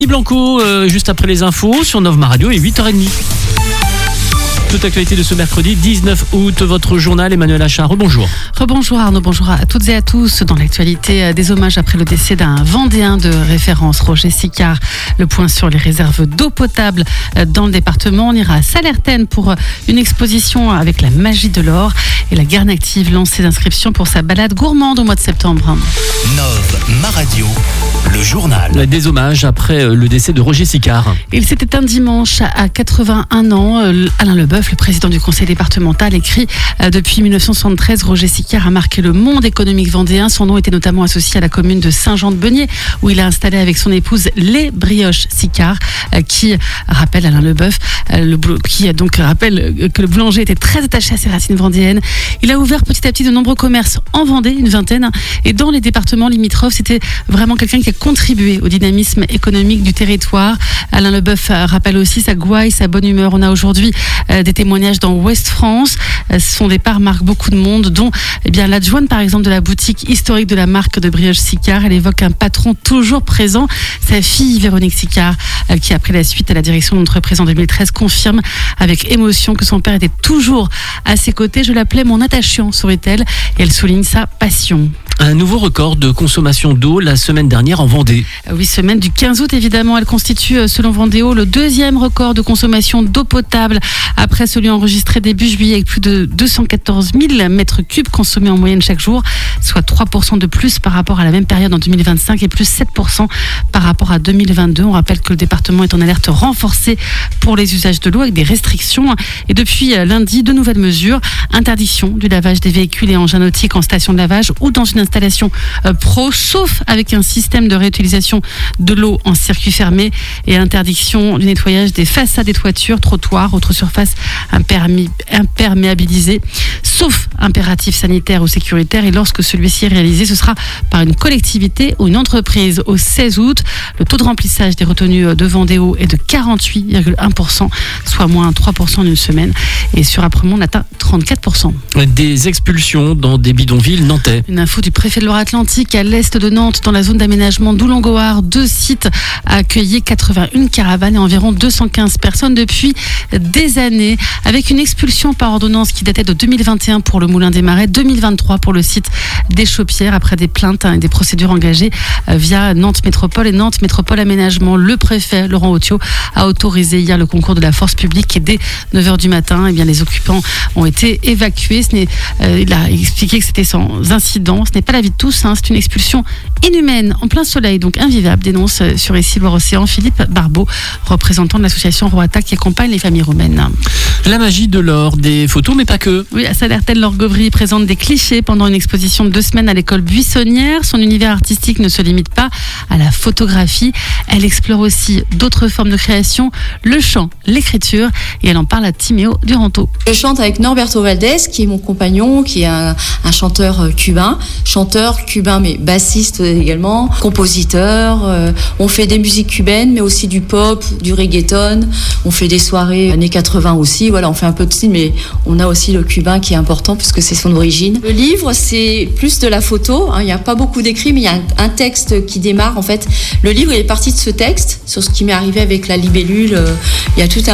Blanco, juste après les infos sur Novma Radio et 8h30. Toute actualité de ce mercredi 19 août, votre journal Emmanuel Achard. Rebonjour. Rebonjour Arnaud, bonjour à toutes et à tous. Dans l'actualité, des hommages après le décès d'un Vendéen de référence, Roger Sicard. Le point sur les réserves d'eau potable dans le département. On ira à Salertaine pour une exposition avec la magie de l'or. Et la Garde Active lance ses inscriptions pour sa balade gourmande au mois de septembre. Novma Radio, le journal. Des hommages après le décès de Roger Sicard. Il s'est éteint dimanche à 81 ans. Alain Leboeuf, le président du conseil départemental, écrit depuis 1973, Roger Sicard a marqué le monde économique vendéen. Son nom était notamment associé à la commune de Saint-Jean-de-Beugnet, où il a installé avec son épouse les brioches Sicard, qui rappelle Alain Leboeuf, rappelle que le boulanger était très attaché à ses racines vendéennes. Il a ouvert petit à petit de nombreux commerces en Vendée, une vingtaine, et dans les départements limitrophes. C'était vraiment quelqu'un qui a contribué au dynamisme économique du territoire. Alain Leboeuf rappelle aussi sa gouaille, sa bonne humeur. On a aujourd'hui des témoignages dans Ouest France. Son départ marque beaucoup de monde, dont l'adjointe par exemple de la boutique historique de la marque de brioche Sicard. Elle évoque un patron toujours présent, sa fille Véronique Sicard, qui a pris la suite à la direction de l'entreprise en 2013, confirme avec émotion que son père était toujours à ses côtés. Je l'appelais mon attachant, sourit-elle, et elle souligne sa passion. Un nouveau record de consommation d'eau la semaine dernière en Vendée. Oui, semaine du 15 août évidemment. Elle constitue, selon Vendéo, le deuxième record de consommation d'eau potable après celui enregistré début juillet avec plus de 214 000 mètres cubes consommés en moyenne chaque jour, soit 3% de plus par rapport à la même période en 2025 et plus 7% par rapport à 2022. On rappelle que le département est en alerte renforcée pour les usages de l'eau avec des restrictions. Et depuis lundi, de nouvelles mesures. Interdiction du lavage des véhicules et engins nautiques en station de lavage ou dans une installation pro, sauf avec un système de réutilisation de l'eau en circuit fermé, et interdiction du nettoyage des façades des toitures, trottoirs, autres surfaces imperméabilisées, sauf impératif sanitaire ou sécuritaire, et lorsque celui-ci est réalisé, ce sera par une collectivité ou une entreprise. Au 16 août, le taux de remplissage des retenues de Vendéo est de 48,1%, soit moins 3% en une semaine, et sur Apremont, on atteint 34%. Des expulsions dans des bidonvilles nantais. Une info du préfet de Loire-Atlantique. À l'est de Nantes, dans la zone d'aménagement d'Oulongoar, 2 sites accueillaient 81 caravanes et environ 215 personnes depuis des années, avec une expulsion par ordonnance qui datait de 2021 pour le Moulin des Marais, 2023 pour le site des Chaupières, après des plaintes et des procédures engagées via Nantes Métropole et Nantes Métropole Aménagement. Le préfet Laurent Autiot a autorisé hier le concours de la force publique, et dès 9h du matin, les occupants ont été évacués. Il a expliqué que c'était sans incident. Ce n'est pas la vie de tous, c'est une expulsion inhumaine, en plein soleil, donc invivable, dénonce sur ici Loire-Océan Philippe Barbeau, représentant de l'association Roata qui accompagne les familles roumaines. La magie de l'or, des photos, mais pas que. Oui, à Salertaine, Laure Gauvry présente des clichés pendant une exposition de 2 semaines à l'école buissonnière. Son univers artistique ne se limite pas à la photographie. Elle explore aussi d'autres formes de création, le chant, l'écriture, et elle en parle à Timéo Duranto. Je chante avec Norberto Valdés, qui est mon compagnon, qui est un chanteur cubain mais bassiste également, compositeur. On fait des musiques cubaines, mais aussi du pop, du reggaeton. On fait des soirées années 80 aussi. Voilà, on fait un peu de style, mais on a aussi le cubain qui est important puisque c'est son origine. Le livre, c'est plus de la photo. Il n'y a pas beaucoup d'écrits, mais il y a un texte qui démarre. En fait, le livre, il est parti de ce texte, sur ce qui m'est arrivé avec la libellule. Il y a tout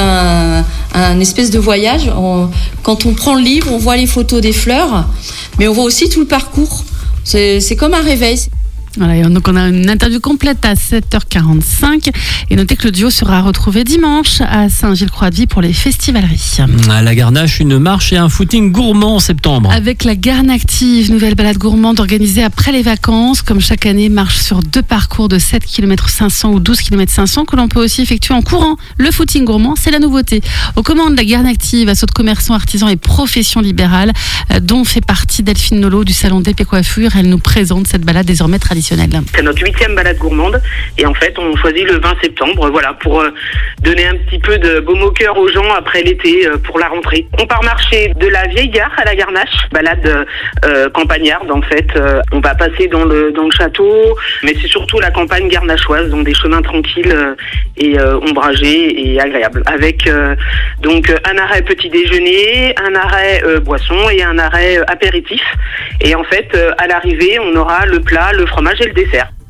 un espèce de voyage. Quand on prend le livre, on voit les photos des fleurs, mais on voit aussi tout le parcours. C'est comme un réveil. Voilà, donc on a une interview complète à 7h45, et notez que le duo sera retrouvé dimanche à Saint-Gilles-Croix-de-Vie pour les festivaleries. À la Garnache, une marche et un footing gourmand en septembre. Avec la Garde Active, nouvelle balade gourmande organisée après les vacances. Comme chaque année, marche sur 2 parcours de 7 km 500 ou 12 km 500 que l'on peut aussi effectuer en courant. Le footing gourmand, c'est la nouveauté. Aux commandes de la Garde Active, assaut de commerçants, artisans et professions libérales, dont fait partie Delphine Nolot du salon d'épée coiffure. Elle nous présente cette balade désormais traditionnelle. C'est notre 8e balade gourmande, et en fait on choisit le 20 septembre, voilà, pour donner un petit peu de baume au cœur aux gens après l'été, pour la rentrée. On part marcher de la vieille gare à la Garnache, balade campagnarde en fait. On va passer dans le château, mais c'est surtout la campagne garnachoise, donc des chemins tranquilles et ombragés et agréables, avec donc un arrêt petit déjeuner, un arrêt boisson et un arrêt apéritif. Et en fait, à l'arrivée, on aura le plat, le fromage et le dessert.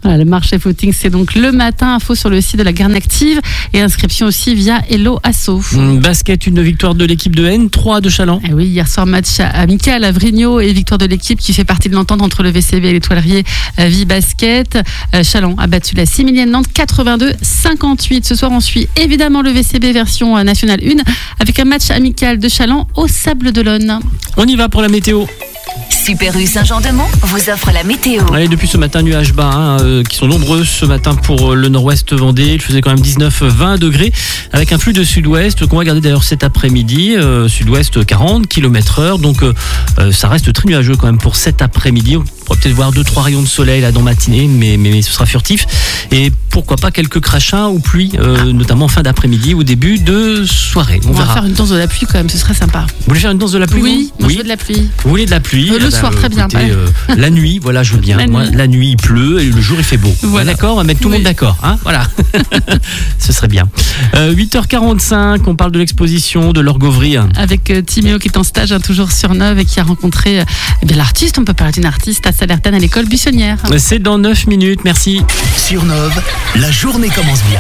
Voilà, le marché footing, c'est donc le matin. Info sur le site de la Garde Active et inscription aussi via Hello Asso. Basket, une victoire de l'équipe de N3 de Challans. Et oui, hier soir, match amical à Vrignot et victoire de l'équipe qui fait partie de l'entente entre le VCB et l'étoilerier Vie Basket. Challans a battu la Similienne Nantes 82-58. Ce soir, on suit évidemment le VCB version nationale 1 avec un match amical de Challans au Sable d'Olonne. On y va pour la météo. Super U Saint-Jean-de-Mont vous offre la météo. Allez, depuis ce matin, nuages bas qui sont nombreux ce matin pour le nord-ouest Vendée. Il faisait quand même 19-20 degrés avec un flux de sud-ouest qu'on va garder d'ailleurs cet après-midi. Sud-ouest 40 km/h. Donc ça reste très nuageux quand même pour cet après-midi. On pourra peut-être voir 2-3 rayons de soleil là dans matinée, mais ce sera furtif. Et pourquoi pas quelques crachats ou pluies, notamment en fin d'après-midi ou début de soirée. On va faire une danse de la pluie quand même, ce serait sympa. Vous voulez faire une danse de la pluie? Oui, moi je veux de la pluie. Vous voulez de la pluie? Le soir, très bien. Écoutez, la nuit, voilà, je veux bien. La nuit, il pleut et le jour, il fait beau. Voilà. D'accord, on va mettre tout le monde d'accord. Hein, voilà. Ce serait bien. 8h45, on parle de l'exposition de Laure Gauvry. Avec Timéo qui est en stage toujours sur Neuve et qui a rencontré l'artiste. On peut parler d'une artiste à Salertaine à l'école buissonnière. C'est dans 9 minutes, merci. Sur Neuve, la journée commence bien.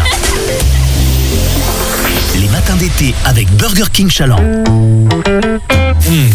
Les matins d'été avec Burger King Challans.